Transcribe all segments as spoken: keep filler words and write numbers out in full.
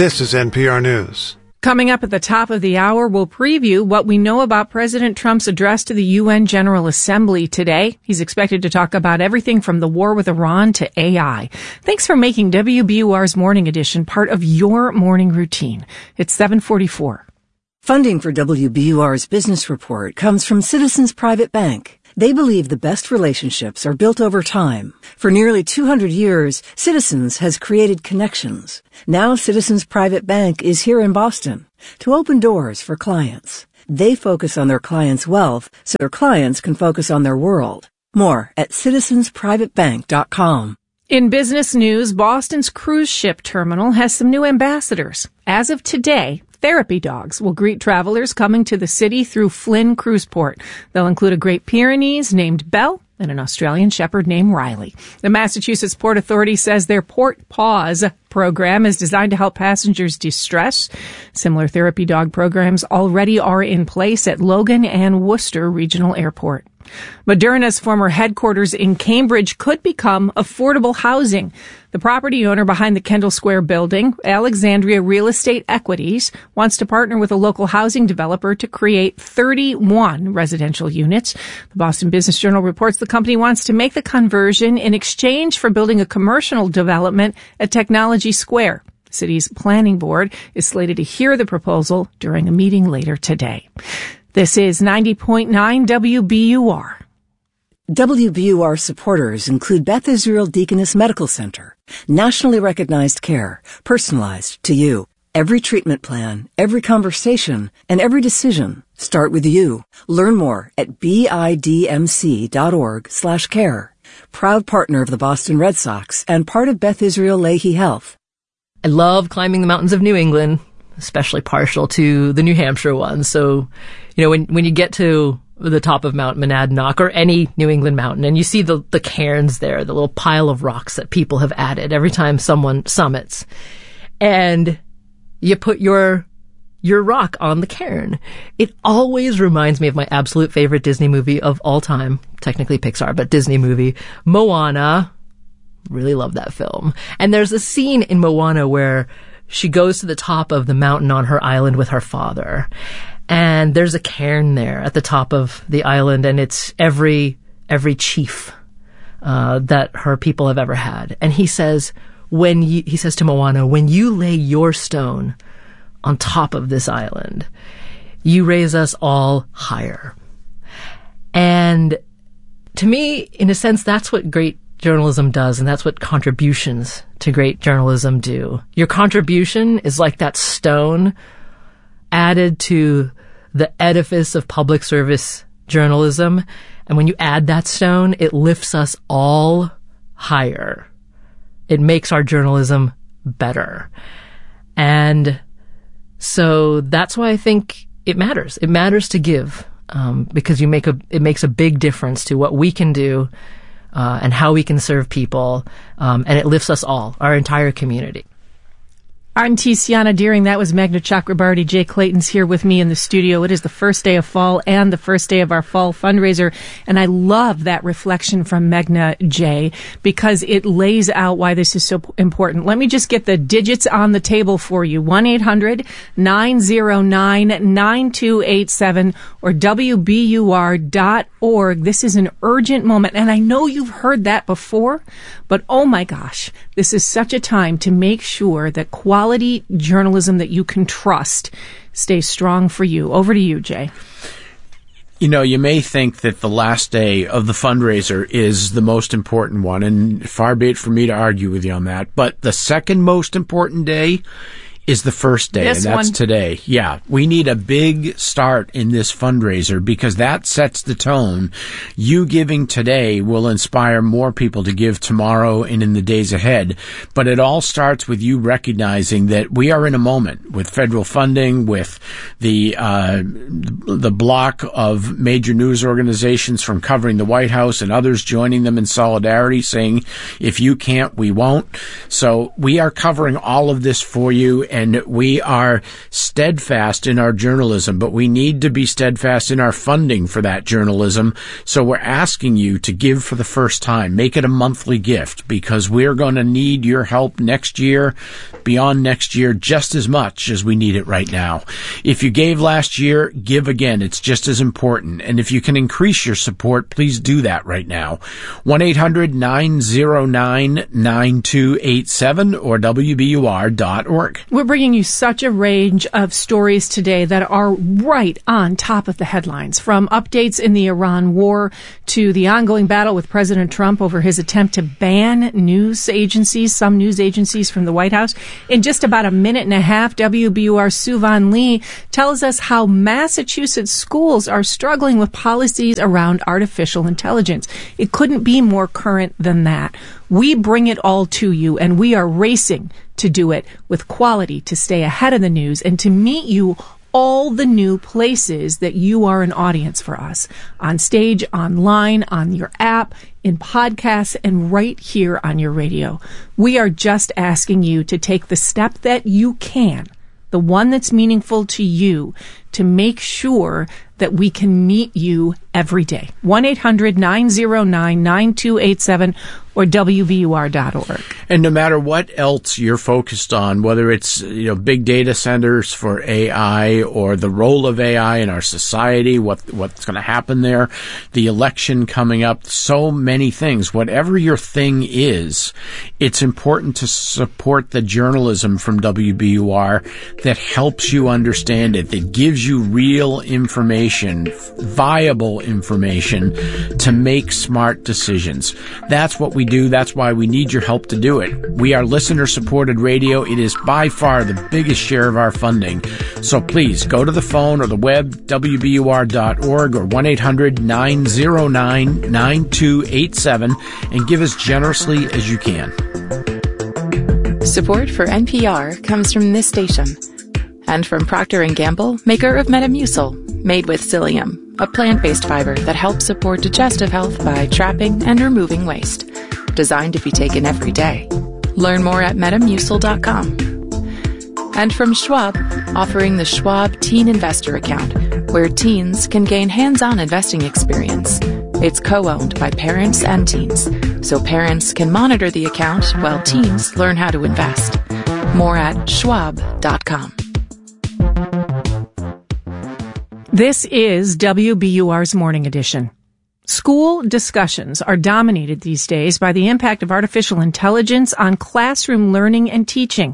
This is N P R News. Coming up at the top of the hour, we'll preview what we know about President Trump's address to the U N General Assembly today. He's expected to talk about everything from the war with Iran to A I. Thanks for making W B U R's Morning Edition part of your morning routine. It's seven forty-four. Funding for W B U R's Business Report comes from Citizens Private Bank. They believe the best relationships are built over time. For nearly two hundred years, Citizens has created connections. Now Citizens Private Bank is here in Boston to open doors for clients. They focus on their clients' wealth so their clients can focus on their world. More at citizens private bank dot com. In business news, Boston's cruise ship terminal has some new ambassadors. As of today, therapy dogs will greet travelers coming to the city through Flynn Cruiseport. They'll include a Great Pyrenees named Belle and an Australian Shepherd named Riley. The Massachusetts Port Authority says their Port Paws program is designed to help passengers de-stress. Similar therapy dog programs already are in place at Logan and Worcester Regional Airport. Moderna's former headquarters in Cambridge could become affordable housing. The property owner behind the Kendall Square building, Alexandria Real Estate Equities, wants to partner with a local housing developer to create thirty-one residential units. The Boston Business Journal reports the company wants to make the conversion in exchange for building a commercial development at Technology Square. The city's planning board is slated to hear the proposal during a meeting later today. This is ninety point nine W B U R. W B U R supporters include Beth Israel Deaconess Medical Center, nationally recognized care, personalized to you. Every treatment plan, every conversation, and every decision start with you. Learn more at bidmc.org slash care. Proud partner of the Boston Red Sox and part of Beth Israel Lahey Health. I love climbing the mountains of New England, especially partial to the New Hampshire ones. So, you know, when, when you get to the top of Mount Monadnock or any New England mountain and you see the, the cairns there, the little pile of rocks that people have added every time someone summits, and you put your, your rock on the cairn, it always reminds me of my absolute favorite Disney movie of all time, technically Pixar, but Disney movie, Moana. Really love that film. And there's a scene in Moana where she goes to the top of the mountain on her island with her father. And there's a cairn there at the top of the island, and it's every every chief uh, that her people have ever had. And he says, when you, he says to Moana, when you lay your stone on top of this island, you raise us all higher. And to me, in a sense, that's what great journalism does, and that's what contributions to great journalism do. Your contribution is like that stone added to the edifice of public service journalism, and when you add that stone, it lifts us all higher. It makes our journalism better. And so that's why I think it matters. It matters to give, um, because you make a, it makes a big difference to what we can do Uh, and how we can serve people, um, and it lifts us all, our entire community. I'm Tiziana Deering. That was Meghna Chakrabarty. Jay Clayton's here with me in the studio. It is the first day of fall and the first day of our fall fundraiser. And I love that reflection from Meghna, Jay, because it lays out why this is so important. Let me just get the digits on the table for you. one eight hundred nine oh nine nine two eight seven or W B U R dot org. This is an urgent moment. And I know you've heard that before, but oh my gosh, this is such a time to make sure that quality Quality journalism that you can trust stays strong for you. Over to you, Jay. You know, you may think that the last day of the fundraiser is the most important one, and far be it for me to argue with you on that. But the second most important day is the first day, this and that's one. today. Yeah, we need a big start in this fundraiser because that sets the tone. You giving today will inspire more people to give tomorrow and in the days ahead. But it all starts with you recognizing that we are in a moment with federal funding, with the uh, the block of major news organizations from covering the White House and others joining them in solidarity, saying, if you can't, we won't. So we are covering all of this for you. and we are steadfast in our journalism, but we need to be steadfast in our funding for that journalism. So we're asking you to give for the first time. Make it a monthly gift, because we're going to need your help next year, beyond next year, just as much as we need it right now. If you gave last year, give again. It's just as important. And if you can increase your support, please do that right now. one eight hundred nine oh nine nine two eight seven or W B U R dot org. We're bringing you such a range of stories today that are right on top of the headlines, from updates in the Iran war to the ongoing battle with President Trump over his attempt to ban news agencies, some news agencies from the White House. In just about a minute and a half, W B U R Suvon Lee tells us how Massachusetts schools are struggling with policies around artificial intelligence. It couldn't be more current than that. We bring it all to you, and we are racing to do it with quality, to stay ahead of the news, and to meet you all the new places that you are an audience for us. On stage, online, on your app, in podcasts, and right here on your radio. We are just asking you to take the step that you can, the one that's meaningful to you, to make sure that we can meet you every day. one eight hundred nine oh nine nine two eight seven or W B U R dot org. And no matter what else you're focused on, whether it's, you know, big data centers for A I or the role of A I in our society, what what's going to happen there, the election coming up, so many things. Whatever your thing is, it's important to support the journalism from W B U R that helps you understand it, that gives you real information, viable information to make smart decisions. That's what we do. That's why we need your help to do it. We are listener-supported radio. It is by far the biggest share of our funding. So please go to the phone or the web, W B U R dot org or one eight hundred nine oh nine nine two eight seven, and give as generously as you can. Support for N P R comes from this station and from Procter and Gamble, maker of Metamucil, made with psyllium, a plant-based fiber that helps support digestive health by trapping and removing waste. Designed to be taken every day. Learn more at metamucil dot com. And from Schwab, offering the Schwab Teen Investor Account, where teens can gain hands-on investing experience. It's co-owned by parents and teens, so parents can monitor the account while teens learn how to invest. More at schwab dot com. This is W B U R's Morning Edition. School discussions are dominated these days by the impact of artificial intelligence on classroom learning and teaching.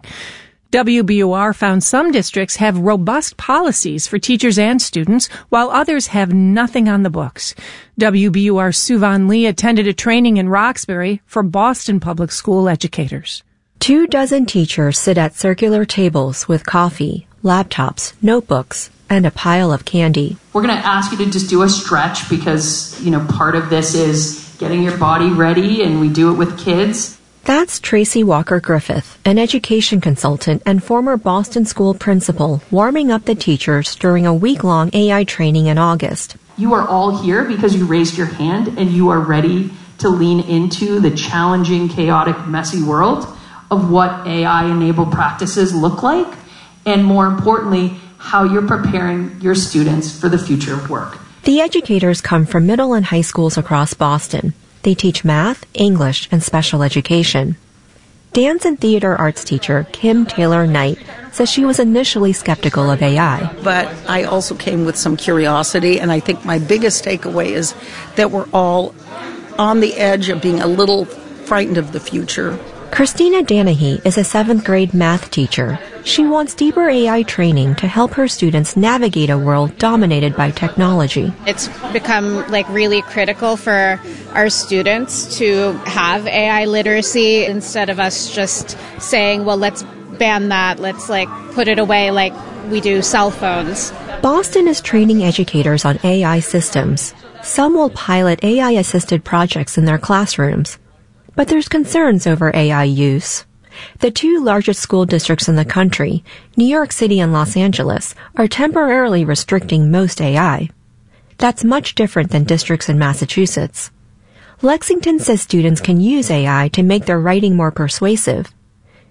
W B U R found some districts have robust policies for teachers and students, while others have nothing on the books. W B U R's Suvon Lee attended a training in Roxbury for Boston Public School educators. Two dozen teachers sit at circular tables with coffee, laptops, notebooks, and a pile of candy. We're going to ask you to just do a stretch because, you know, part of this is getting your body ready, and we do it with kids. That's Tracy Walker Griffith, an education consultant and former Boston school principal, warming up the teachers during a week-long A I training in August. You are all here because you raised your hand and you are ready to lean into the challenging, chaotic, messy world of what A I-enabled practices look like, and more importantly, how you're preparing your students for the future of work. The educators come from middle and high schools across Boston. They teach math, English, and special education. Dance and theater arts teacher Kim Taylor Knight says she was initially skeptical of A I. But I also came with some curiosity, and I think my biggest takeaway is that we're all on the edge of being a little frightened of the future. Christina Danahy is a seventh grade math teacher. She wants deeper A I training to help her students navigate a world dominated by technology. It's become like really critical for our students to have A I literacy instead of us just saying, well, let's ban that, let's like put it away like we do cell phones. Boston is training educators on A I systems. Some will pilot A I-assisted projects in their classrooms. But there's concerns over A I use. The two largest school districts in the country, New York City and Los Angeles, are temporarily restricting most A I. That's much different than districts in Massachusetts. Lexington says students can use A I to make their writing more persuasive.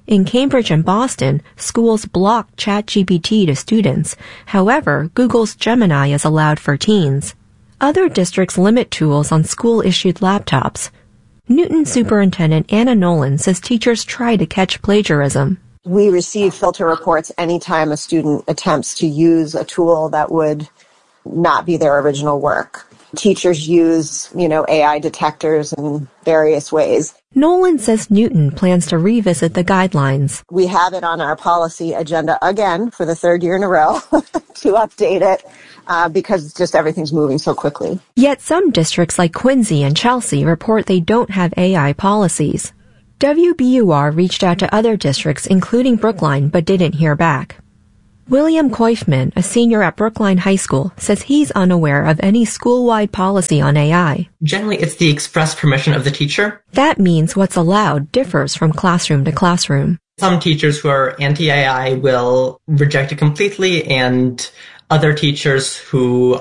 In Cambridge and Boston, schools block ChatGPT to students. However, Google's Gemini is allowed for teens. Other districts limit tools on school-issued laptops. Newton Superintendent Anna Nolan says teachers try to catch plagiarism. We receive filter reports anytime a student attempts to use a tool that would not be their original work. Teachers use, you know, A I detectors in various ways. Nolan says Newton plans to revisit the guidelines. We have it on our policy agenda again for the third year in a row to update it uh, because just everything's moving so quickly. Yet some districts like Quincy and Chelsea report they don't have A I policies. W B U R reached out to other districts, including Brookline, but didn't hear back. William Koifman, a senior at Brookline High School, says he's unaware of any school-wide policy on A I. Generally, it's the express permission of the teacher. That means what's allowed differs from classroom to classroom. Some teachers who are anti-A I will reject it completely, and other teachers who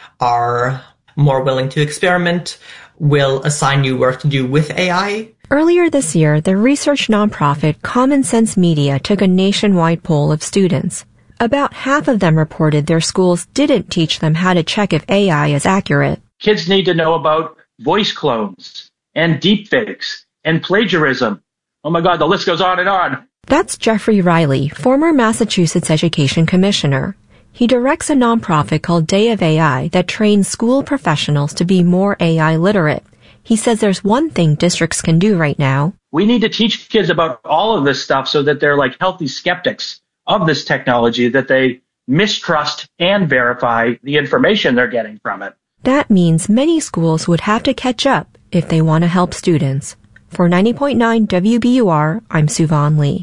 are more willing to experiment will assign you work to do with A I. Earlier this year, the research nonprofit Common Sense Media took a nationwide poll of students. About half of them reported their schools didn't teach them how to check if A I is accurate. Kids need to know about voice clones and deepfakes and plagiarism. Oh my God, the list goes on and on. That's Jeffrey Riley, former Massachusetts Education Commissioner. He directs a nonprofit called Day of A I that trains school professionals to be more A I literate. He says there's one thing districts can do right now. We need to teach kids about all of this stuff so that they're like healthy skeptics of this technology, that they mistrust and verify the information they're getting from it. That means many schools would have to catch up if they want to help students. For ninety point nine W B U R, I'm Suvan Lee.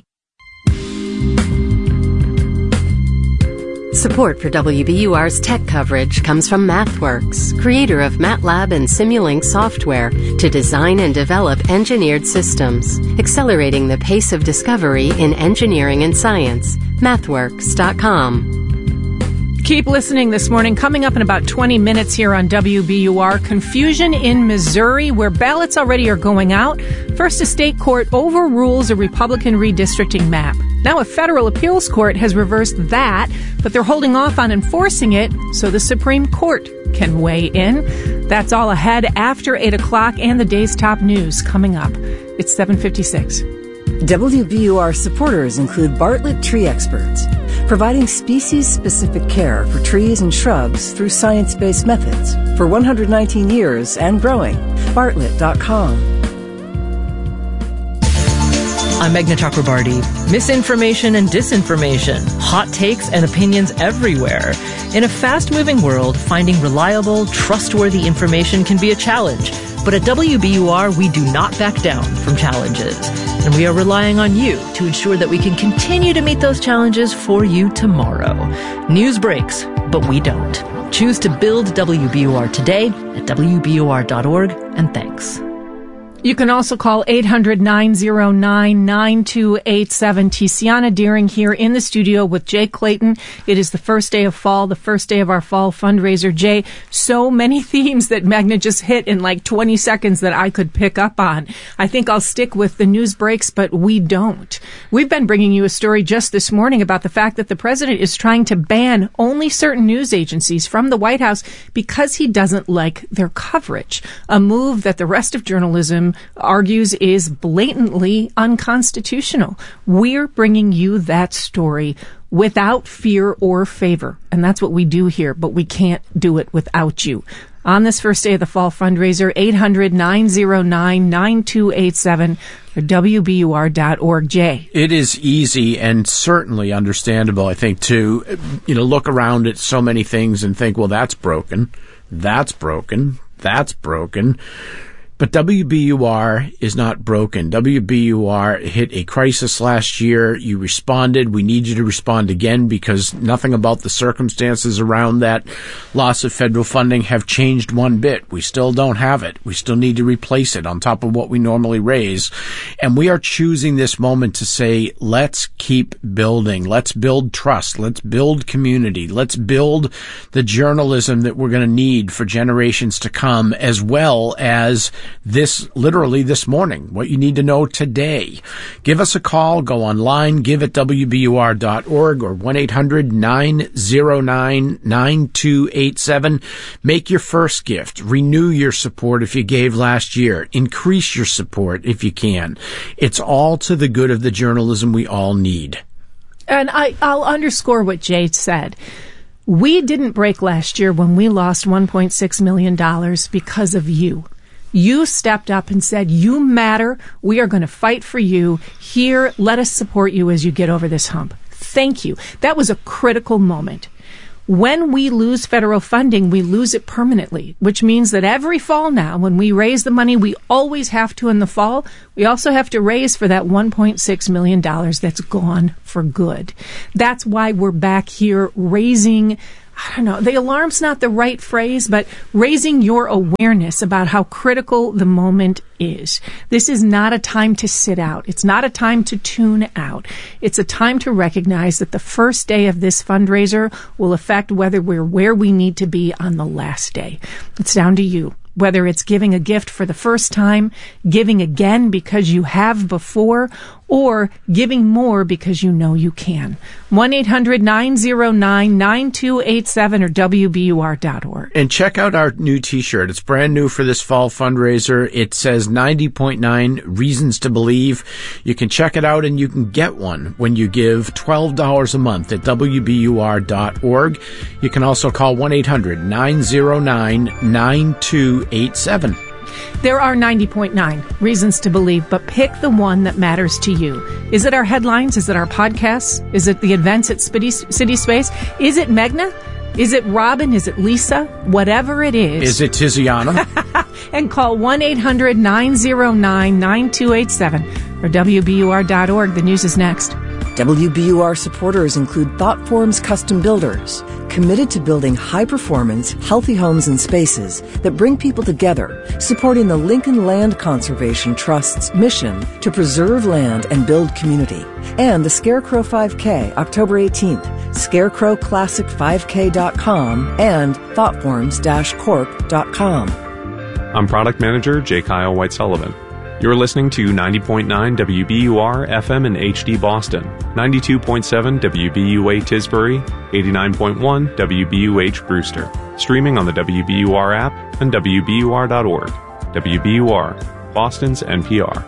Support for W B U R's tech coverage comes from MathWorks, creator of MATLAB and Simulink software to design and develop engineered systems, accelerating the pace of discovery in engineering and science. mathworks dot com. Keep listening this morning. Coming up in about twenty minutes here on W B U R, confusion in Missouri, where ballots already are going out. First, a state court overrules a Republican redistricting map. Now a federal appeals court has reversed that, but they're holding off on enforcing it so the Supreme Court can weigh in. That's all ahead after eight o'clock and the day's top news coming up. It's seven fifty-six. W B U R supporters include Bartlett Tree Experts, providing species-specific care for trees and shrubs through science-based methods for one hundred nineteen years and growing. Bartlett dot com. I'm Meghna Chakrabarty. Misinformation and disinformation, hot takes and opinions everywhere. In a fast-moving world, finding reliable, trustworthy information can be a challenge. But at W B U R, we do not back down from challenges. And we are relying on you to ensure that we can continue to meet those challenges for you tomorrow. News breaks, but we don't. Choose to build W B U R today at W B U R dot org, and thanks. You can also call eight hundred, nine oh nine, nine two eight seven. Tiziana Deering here in the studio with Jay Clayton. It is the first day of fall, the first day of our fall fundraiser. Jay, so many themes that Meghna just hit in like twenty seconds that I could pick up on. I think I'll stick with the news breaks, but we don't. We've been bringing you a story just this morning about the fact that the president is trying to ban only certain news agencies from the White House because he doesn't like their coverage, a move that the rest of journalism argues is blatantly unconstitutional. We're bringing you that story without fear or favor, and that's what we do here, but we can't do it without you. On this first day of the fall fundraiser, eight hundred, nine oh nine, nine two eight seven or W B U R dot org. Jay. It is easy and certainly understandable, I think, to, you know, look around at so many things and think, well, that's broken, that's broken, that's broken. But W B U R is not broken. W B U R hit a crisis last year. You responded. We need you to respond again because nothing about the circumstances around that loss of federal funding have changed one bit. We still don't have it. We still need to replace it on top of what we normally raise. And we are choosing this moment to say, let's keep building. Let's build trust. Let's build community. Let's build the journalism that we're going to need for generations to come, as well as this, literally this morning, what you need to know today. Give us a call, go online, give at W B U R dot org or one eight hundred nine oh nine nine two eight seven. Make your first gift. Renew your support if you gave last year. Increase your support if you can. It's all to the good of the journalism we all need. And I, I'll underscore what Jay said. We didn't break last year when we lost one point six million dollars because of you. You stepped up and said, you matter. We are going to fight for you. Here, let us support you as you get over this hump. Thank you. That was a critical moment. When we lose federal funding, we lose it permanently, which means that every fall now, when we raise the money we always have to in the fall, we also have to raise for that one point six million dollars that's gone for good. That's why we're back here raising, I don't know, the alarm's not the right phrase, but raising your awareness about how critical the moment is. This is not a time to sit out. It's not a time to tune out. It's a time to recognize that the first day of this fundraiser will affect whether we're where we need to be on the last day. It's down to you. Whether it's giving a gift for the first time, giving again because you have before, or giving more because you know you can. one eight hundred nine oh nine nine two eight seven or W B U R dot org. And check out our new t-shirt. It's brand new for this fall fundraiser. It says ninety point nine Reasons to Believe. You can check it out and you can get one when you give twelve dollars a month at W B U R dot org. You can also call one eight hundred nine oh nine nine two eight seven. There are ninety point nine reasons to believe, but pick the one that matters to you. Is it our headlines? Is it our podcasts? Is it the events at City Space? Is it Meghna? Is it Robin? Is it Lisa? Whatever it is. Is it Tiziana? And call one eight hundred nine oh nine nine two eight seven or W B U R dot org. The news is next. W B U R supporters include ThoughtForms Custom Builders, committed to building high-performance, healthy homes and spaces that bring people together, supporting the Lincoln Land Conservation Trust's mission to preserve land and build community, and the Scarecrow five K, October eighteenth, scarecrow classic five k dot com, and thoughtforms dash corp dot com. I'm Product Manager J. Kyle White-Sullivan. You're listening to ninety point nine W B U R F M and H D Boston, ninety-two point seven W B U A Tisbury, eighty-nine point one W B U H Brewster. Streaming on the W B U R app and W B U R dot org. W B U R, Boston's N P R.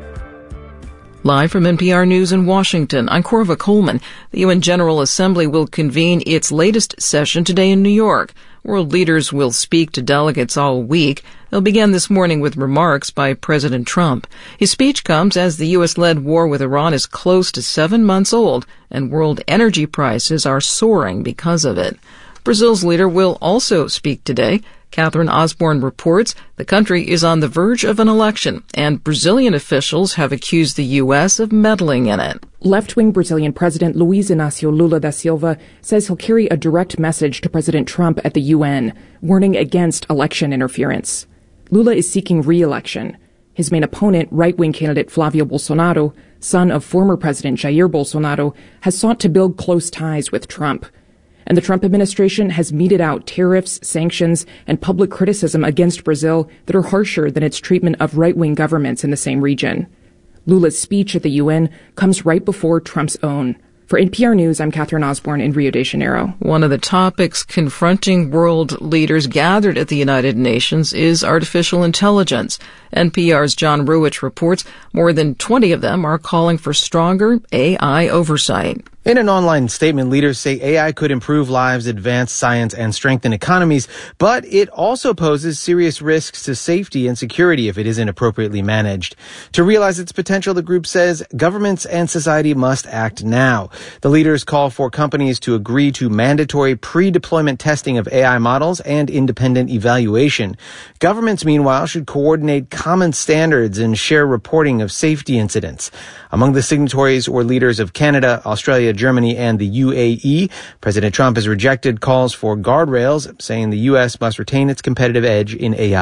Live from N P R News in Washington, I'm Corva Coleman. The U N General Assembly will convene its latest session today in New York. World leaders will speak to delegates all week. They'll begin this morning with remarks by President Trump. His speech comes as the U S-led war with Iran is close to seven months old, and world energy prices are soaring because of it. Brazil's leader will also speak today. Catherine Osborne reports the country is on the verge of an election, and Brazilian officials have accused the U S of meddling in it. Left-wing Brazilian President Luiz Inácio Lula da Silva says he'll carry a direct message to President Trump at the U N, warning against election interference. Lula is seeking re-election. His main opponent, right-wing candidate Flávio Bolsonaro, son of former President Jair Bolsonaro, has sought to build close ties with Trump. And the Trump administration has meted out tariffs, sanctions, and public criticism against Brazil that are harsher than its treatment of right-wing governments in the same region. Lula's speech at the U N comes right before Trump's own. For N P R News, I'm Catherine Osborne in Rio de Janeiro. One of the topics confronting world leaders gathered at the United Nations is artificial intelligence. N P R's John Ruwitch reports more than twenty of them are calling for stronger A I oversight. In an online statement, leaders say A I could improve lives, advance science, and strengthen economies, but it also poses serious risks to safety and security if it isn't appropriately managed. To realize its potential, the group says governments and society must act now. The leaders call for companies to agree to mandatory pre-deployment testing of A I models and independent evaluation. Governments, meanwhile, should coordinate common standards and share reporting of safety incidents. Among the signatories were leaders of Canada, Australia, Germany, and the U A E. President Trump has rejected calls for guardrails, saying the U S must retain its competitive edge in A I.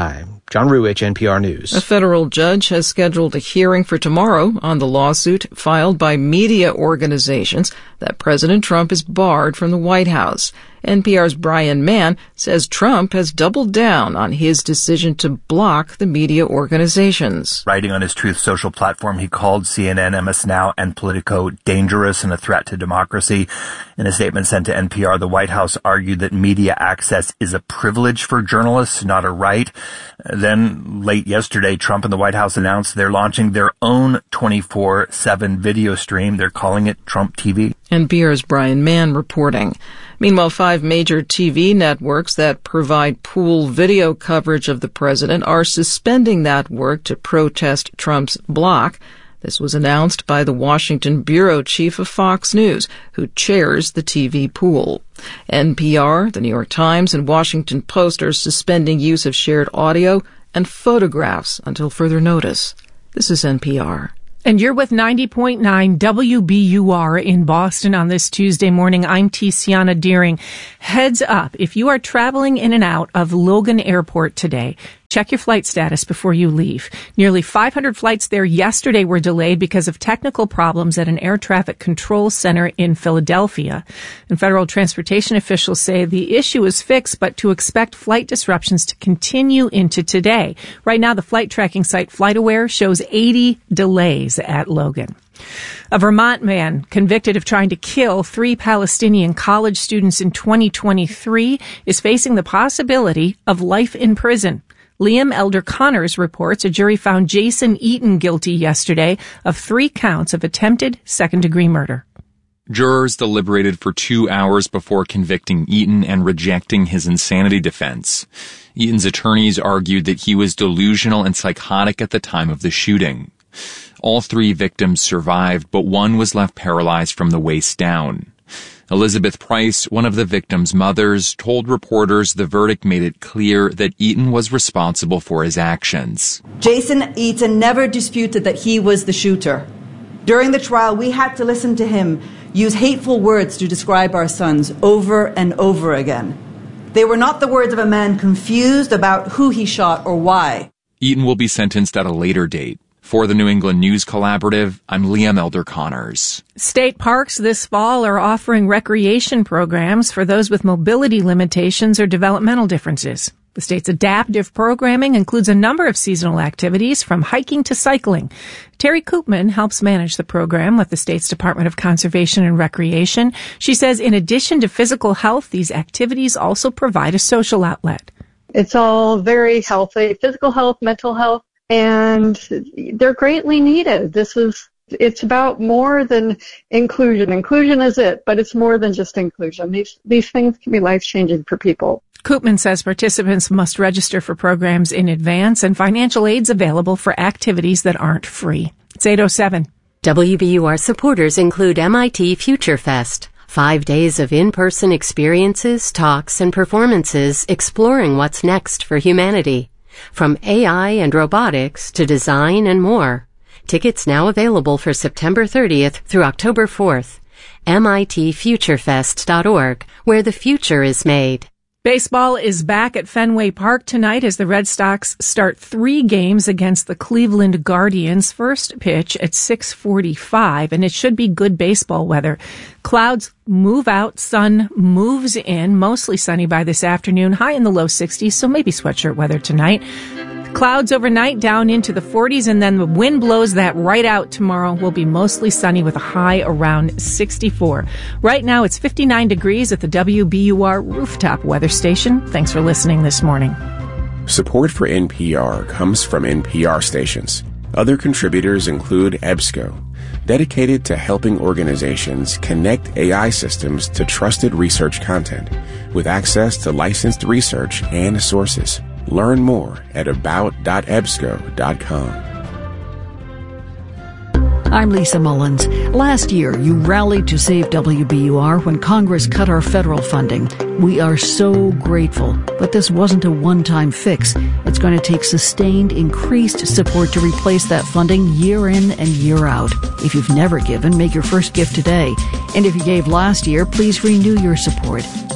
John Ruwich, N P R News. A federal judge has scheduled a hearing for tomorrow on the lawsuit filed by media organizations that President Trump is barred from the White House. N P R's Brian Mann says Trump has doubled down on his decision to block the media organizations. Writing on his Truth Social platform, he called C N N, M S Now, and Politico dangerous and a threat to democracy. In a statement sent to N P R, the White House argued that media access is a privilege for journalists, not a right. Then, late yesterday, Trump and the White House announced they're launching their own twenty-four seven video stream. They're calling it Trump T V. N P R's Brian Mann reporting. Meanwhile, five major T V networks that provide pool video coverage of the president are suspending that work to protest Trump's block. This was announced by the Washington bureau chief of Fox News, who chairs the T V pool. N P R, the New York Times, and Washington Post are suspending use of shared audio and photographs until further notice. This is N P R. And you're with ninety point nine W B U R in Boston on this Tuesday morning. I'm Tiziana Deering. Heads up, if you are traveling in and out of Logan Airport today, check your flight status before you leave. Nearly five hundred flights there yesterday were delayed because of technical problems at an air traffic control center in Philadelphia. And federal transportation officials say the issue is fixed, but to expect flight disruptions to continue into today. Right now, the flight tracking site FlightAware shows eighty delays at Logan. A Vermont man convicted of trying to kill three Palestinian college students in twenty twenty-three is facing the possibility of life in prison. Liam Elder Connors reports a jury found Jason Eaton guilty yesterday of three counts of attempted second-degree murder. Jurors deliberated for two hours before convicting Eaton and rejecting his insanity defense. Eaton's attorneys argued that he was delusional and psychotic at the time of the shooting. All three victims survived, but one was left paralyzed from the waist down. Elizabeth Price, one of the victims' mothers, told reporters the verdict made it clear that Eaton was responsible for his actions. Jason Eaton never disputed that he was the shooter. During the trial, we had to listen to him use hateful words to describe our sons over and over again. They were not the words of a man confused about who he shot or why. Eaton will be sentenced at a later date. For the New England News Collaborative, I'm Liam Elder Connors. State parks this fall are offering recreation programs for those with mobility limitations or developmental differences. The state's adaptive programming includes a number of seasonal activities, from hiking to cycling. Terry Koopman helps manage the program with the state's Department of Conservation and Recreation. She says in addition to physical health, these activities also provide a social outlet. It's all very healthy, physical health, mental health, and they're greatly needed. This is, it's about more than inclusion. Inclusion is it, but it's more than just inclusion. These, these things can be life-changing for people. Koopman says participants must register for programs in advance, and financial aid's available for activities that aren't free. It's eight oh seven. W B U R supporters include M I T Future Fest, five days of in-person experiences, talks, and performances exploring what's next for humanity. From A I and robotics to design and more. Tickets now available for September thirtieth through October fourth. M I T future fest dot org, where the future is made. Baseball is back at Fenway Park tonight as the Red Sox start three games against the Cleveland Guardians. First pitch at six forty-five, and it should be good baseball weather. Clouds move out, sun moves in, mostly sunny by this afternoon, high in the low sixties, so maybe sweatshirt weather tonight. Clouds overnight down into the forties, and then the wind blows that right out tomorrow. Will be mostly sunny with a high around sixty-four. Right now it's fifty-nine degrees at the W B U R rooftop weather station. Thanks for listening this morning. Support for N P R comes from N P R stations. Other contributors include EBSCO, dedicated to helping organizations connect A I systems to trusted research content with access to licensed research and sources. Learn more at about dot ebsco dot com. I'm Lisa Mullins. Last year, you rallied to save W B U R when Congress cut our federal funding. We are so grateful, but this wasn't a one-time fix. It's going to take sustained, increased support to replace that funding year in and year out. If you've never given, make your first gift today. And if you gave last year, please renew your support.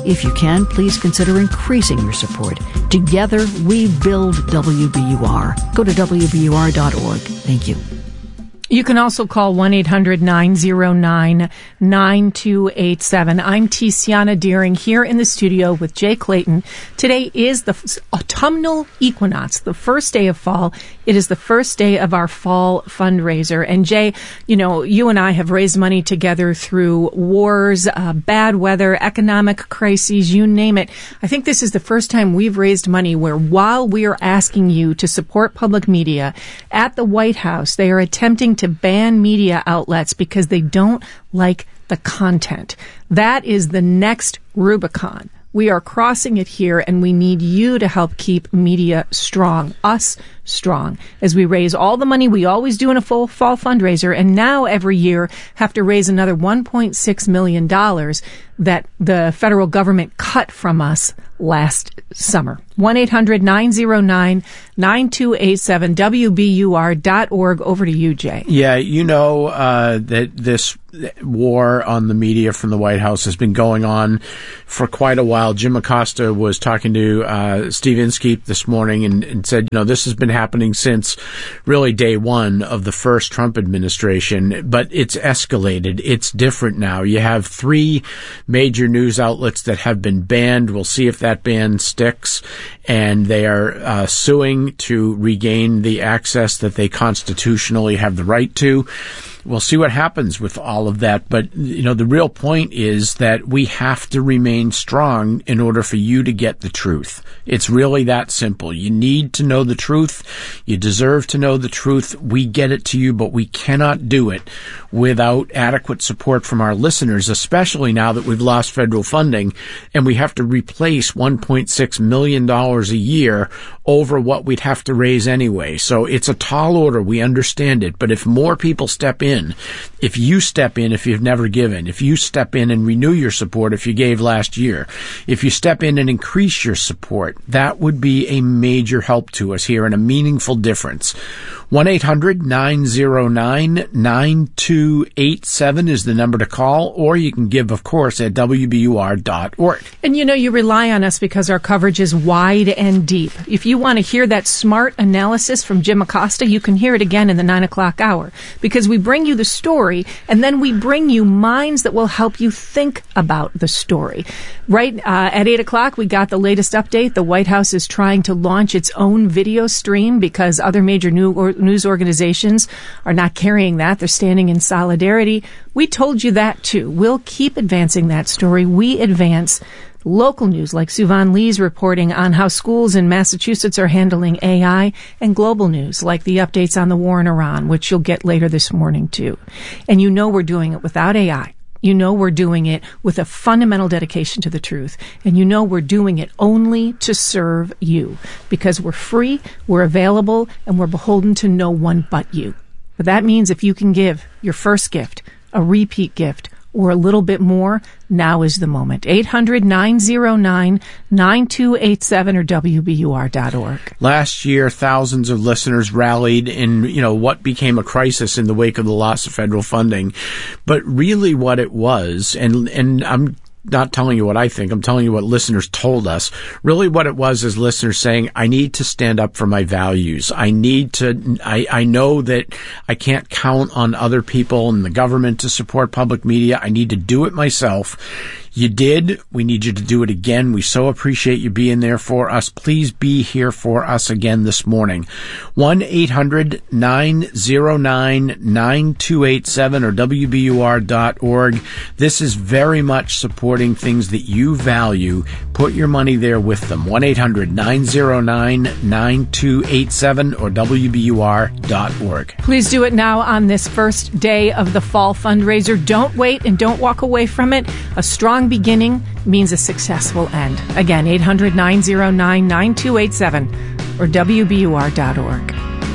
If you can, please consider increasing your support. Together, we build W B U R. Go to W B U R dot org. Thank you. You can also call one eight hundred nine oh nine nine two eight seven. I'm Tiziana Deering here in the studio with Jay Clayton. Today is the autumnal equinox, the first day of fall. It is the first day of our fall fundraiser. And Jay, you know, you and I have raised money together through wars, uh, bad weather, economic crises, you name it. I think this is the first time we've raised money where while we are asking you to support public media at the White House, they are attempting to ban media outlets because they don't like the content. That is the next Rubicon. We are crossing it here, and we need you to help keep media strong, us strong, as we raise all the money we always do in a full fall fundraiser, and now every year have to raise another one point six million dollars that the federal government cut from us last summer. one eight hundred nine oh nine nine two eight seven, W B U R dot org. Over to you, Jay. Yeah, you know uh, that this war on the media from the White House has been going on for quite a while. Jim Acosta was talking to uh, Steve Inskeep this morning and, and said, you know, this has been happening since really day one of the first Trump administration, but it's escalated. It's different now. You have three major news outlets that have been banned. We'll see if that ban sticks, and they are uh, suing to regain the access that they constitutionally have the right to. We'll see what happens with all of that. But, you know, the real point is that we have to remain strong in order for you to get the truth. It's really that simple. You need to know the truth. You deserve to know the truth. We get it to you, but we cannot do it without adequate support from our listeners, especially now that we've lost federal funding and we have to replace one point six million dollars a year over what we'd have to raise anyway. So it's a tall order. We understand it. But if more people step in, if you step in, if you've never given, if you step in and renew your support, if you gave last year, if you step in and increase your support, that would be a major help to us here and a meaningful difference. one eight hundred nine oh nine nine two eight seven is the number to call, or you can give, of course, at W B U R dot org. And you know, you rely on us because our coverage is wide and deep. If you want to hear that smart analysis from Jim Acosta, you can hear it again in the nine o'clock hour, because we bring you the story and then we bring you minds that will help you think about the story. Right uh, at eight o'clock, we got the latest update. The White House is trying to launch its own video stream because other major new or- news organizations are not carrying that. They're standing in solidarity. We told you that too. We'll keep advancing that story. We advance local news like Suvan Lee's reporting on how schools in Massachusetts are handling A I, and global news like the updates on the war in Iran, which you'll get later this morning too. And you know we're doing it without A I. You know we're doing it with a fundamental dedication to the truth. And you know we're doing it only to serve you, because we're free, we're available, and we're beholden to no one but you. But that means if you can give your first gift, a repeat gift, or a little bit more, now is the moment. eight hundred nine oh nine nine two eight seven or W B U R dot org. Last year, thousands of listeners rallied in, you know, what became a crisis in the wake of the loss of federal funding. But really what it was, and and I'm not telling you what I think, I'm telling you what listeners told us. Really what it was is listeners saying, I need to stand up for my values. I need to, I, I know that I can't count on other people and the government to support public media. I need to do it myself. You did. We need you to do it again. We so appreciate you being there for us. Please be here for us again this morning. one eight hundred nine oh nine nine two eight seven or W B U R dot org. This is very much supporting things that you value. Put your money there with them. one eight hundred nine oh nine nine two eight seven or W B U R dot org. Please do it now on this first day of the fall fundraiser. Don't wait and don't walk away from it. A strong beginning means a successful end. Again, eight hundred nine oh nine nine two eight seven or W B U R dot org.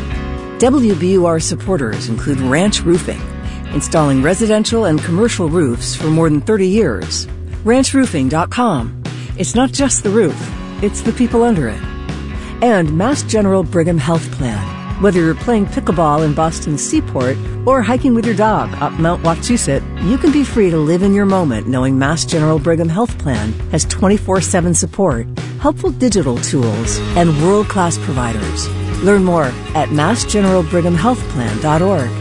W B U R supporters include Ranch Roofing, installing residential and commercial roofs for more than thirty years. ranch roofing dot com. It's not just the roof, it's the people under it. And Mass General Brigham Health Plan, Whether you're playing pickleball in Boston's Seaport or hiking with your dog up Mount Wachusett, you can be free to live in your moment knowing Mass General Brigham Health Plan has twenty-four seven support, helpful digital tools, and world-class providers. Learn more at mass general brigham health plan dot org.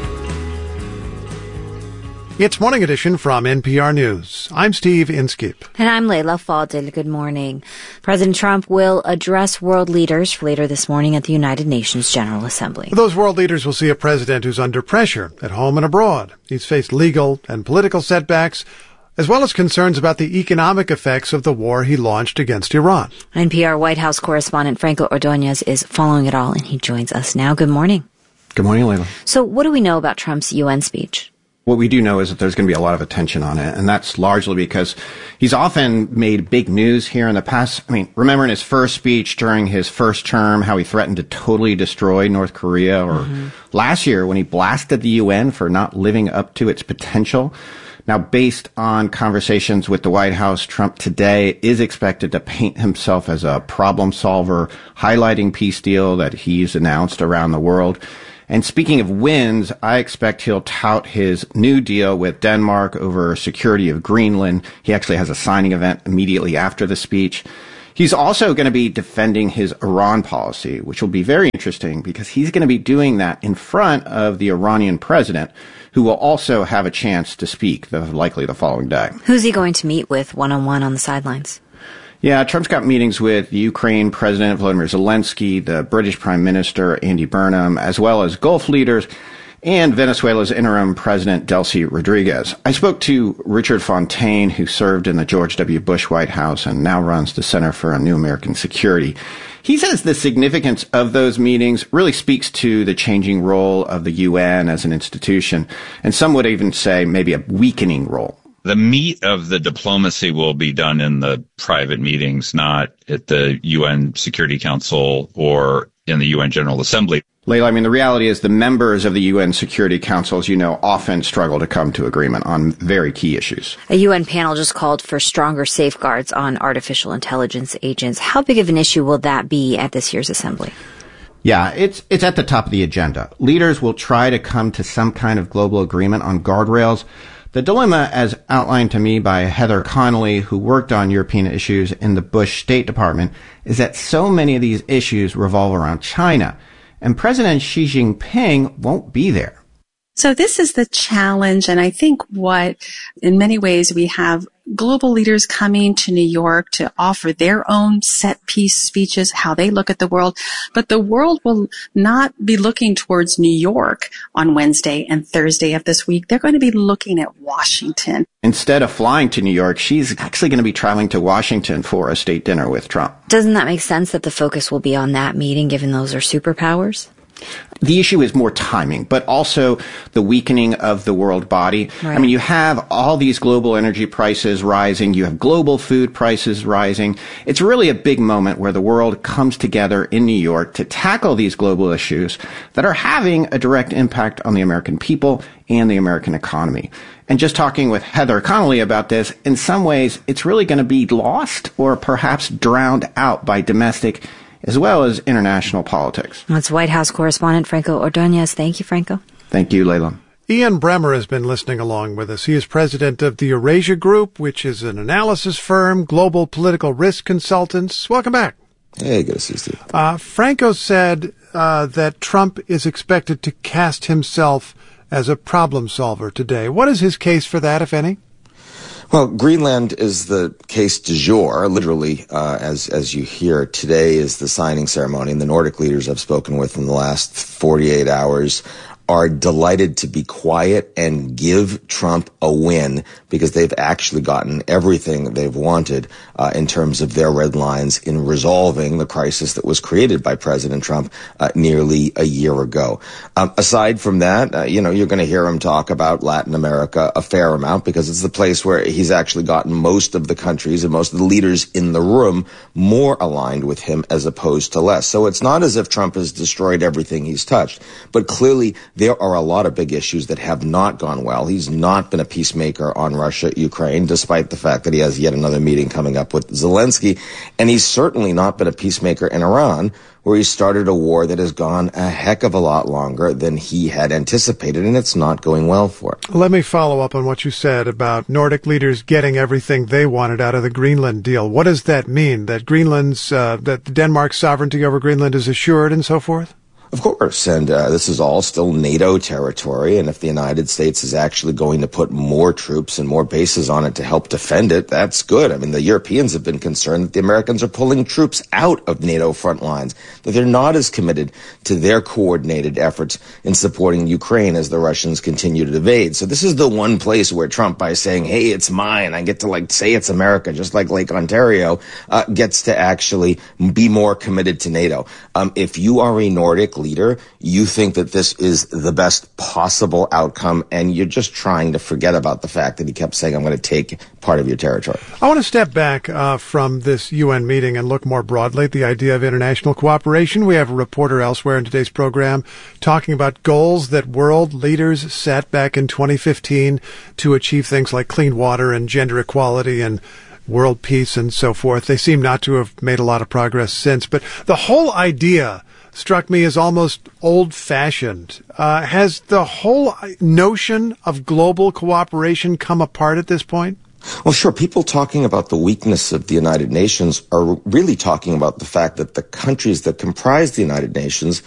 It's Morning Edition from N P R News. I'm Steve Inskip. And I'm Layla Faldin. Good morning. President Trump will address world leaders later this morning at the United Nations General Assembly. Those world leaders will see a president who's under pressure at home and abroad. He's faced legal and political setbacks, as well as concerns about the economic effects of the war he launched against Iran. N P R White House correspondent Franco Ordonez is following it all, and he joins us now. Good morning. Good morning, Layla. So what do we know about Trump's U N speech? What we do know is that there's going to be a lot of attention on it, and that's largely because he's often made big news here in the past. I mean, remember in his first speech during his first term, how he threatened to totally destroy North Korea, or mm-hmm. last year when he blasted the U N for not living up to its potential. Now, based on conversations with the White House, Trump today is expected to paint himself as a problem solver, highlighting peace deal that he's announced around the world. And speaking of wins, I expect he'll tout his new deal with Denmark over security of Greenland. He actually has a signing event immediately after the speech. He's also going to be defending his Iran policy, which will be very interesting because he's going to be doing that in front of the Iranian president, who will also have a chance to speak, the, likely the following day. Who's he going to meet with one-on-one on the sidelines? Yeah, Trump's got meetings with the Ukraine President Volodymyr Zelensky, the British Prime Minister Andy Burnham, as well as Gulf leaders, and Venezuela's interim president Delcy Rodriguez. I spoke to Richard Fontaine, who served in the George W. Bush White House and now runs the Center for New American Security. He says the significance of those meetings really speaks to the changing role of the U N as an institution, and some would even say maybe a weakening role. The meat of the diplomacy will be done in the private meetings, not at the U N Security Council or in the U N General Assembly. Layla, I mean, the reality is the members of the U N Security Council, as you know, often struggle to come to agreement on very key issues. A U N panel just called for stronger safeguards on artificial intelligence agents. How big of an issue will that be at this year's assembly? Yeah, it's it's at the top of the agenda. Leaders will try to come to some kind of global agreement on guardrails. The dilemma, as outlined to me by Heather Connolly, who worked on European issues in the Bush State Department, is that so many of these issues revolve around China, and President Xi Jinping won't be there. So this is the challenge, and I think what, in many ways, we have global leaders coming to New York to offer their own set piece speeches, how they look at the world. But the world will not be looking towards New York on Wednesday and Thursday of this week. They're going to be looking at Washington. Instead of flying to New York, she's actually going to be traveling to Washington for a state dinner with Trump. Doesn't that make sense that the focus will be on that meeting, given those are superpowers? The issue is more timing, but also the weakening of the world body. Right. I mean, you have all these global energy prices rising. You have global food prices rising. It's really a big moment where the world comes together in New York to tackle these global issues that are having a direct impact on the American people and the American economy. And just talking with Heather Connolly about this, in some ways, it's really going to be lost or perhaps drowned out by domestic as well as international politics. That's White House correspondent Franco Ordonez. Thank you, Franco. Thank you, Layla. Ian Bremmer has been listening along with us. He is president of the Eurasia Group, which is an analysis firm, global political risk consultants. Welcome back. Hey, good to see you, Steve. Uh, Franco said uh, that Trump is expected to cast himself as a problem solver today. What is his case for that, if any? Well, Greenland is the case du jour, literally, uh, as as you hear. Today is the signing ceremony, and the Nordic leaders I've spoken with in the last forty-eight hours are delighted to be quiet and give Trump a win because they've actually gotten everything they've wanted uh, in terms of their red lines in resolving the crisis that was created by President Trump uh, nearly a year ago. Um, aside from that, uh, you know, you're going to hear him talk about Latin America a fair amount because it's the place where he's actually gotten most of the countries and most of the leaders in the room more aligned with him as opposed to less. So it's not as if Trump has destroyed everything he's touched, but clearly there are a lot of big issues that have not gone well. He's not been a peacemaker on Russia, Ukraine, despite the fact that he has yet another meeting coming up with Zelensky. And he's certainly not been a peacemaker in Iran, where he started a war that has gone a heck of a lot longer than he had anticipated, and it's not going well for it. Let me follow up on what you said about Nordic leaders getting everything they wanted out of the Greenland deal. What does that mean? That Greenland's, uh, that Denmark's sovereignty over Greenland is assured and so forth? Of course, and uh, this is all still NATO territory, and if the United States is actually going to put more troops and more bases on it to help defend it, that's good. I mean, the Europeans have been concerned that the Americans are pulling troops out of NATO front lines, that they're not as committed to their coordinated efforts in supporting Ukraine as the Russians continue to invade. So this is the one place where Trump, by saying, hey, it's mine, I get to like say it's America, just like Lake Ontario, uh, gets to actually be more committed to NATO. Um, if you are a Nordic leader, you think that this is the best possible outcome, and you're just trying to forget about the fact that he kept saying, I'm going to take part of your territory. I want to step back uh, from this U N meeting and look more broadly at the idea of international cooperation. We have a reporter elsewhere in today's program talking about goals that world leaders set back in twenty fifteen to achieve things like clean water and gender equality and world peace and so forth. They seem not to have made a lot of progress since, but the whole idea struck me as almost old-fashioned. Uh, has the whole notion of global cooperation come apart at this point? Well, sure. People talking about the weakness of the United Nations are really talking about the fact that the countries that comprise the United Nations